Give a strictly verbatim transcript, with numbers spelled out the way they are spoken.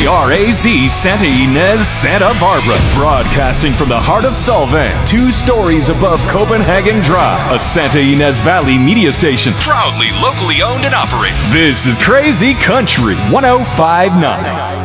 K R A Z Santa Ynez, Santa Barbara. Broadcasting from the heart of Solvang, two stories above Copenhagen Drive. A Santa Ynez Valley media station, proudly locally owned and operated. This is Crazy Country one oh five point nine.